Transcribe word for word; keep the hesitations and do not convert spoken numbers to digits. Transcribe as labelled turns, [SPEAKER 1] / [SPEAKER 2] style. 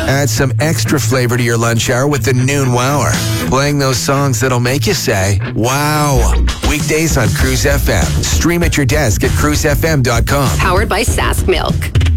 [SPEAKER 1] Add some extra flavor to your lunch hour with the Noon Wower. Playing those songs that'll make you say, wow. Weekdays on Cruise F M. Stream at your desk at cruise f m dot com.
[SPEAKER 2] Powered by Sask Milk.